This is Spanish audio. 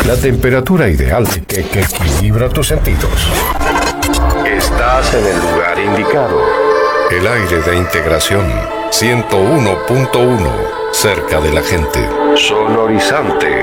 La temperatura ideal que equilibra tus sentidos. Estás en el lugar indicado. El aire de integración 101.1, cerca de la gente. Sonorizante.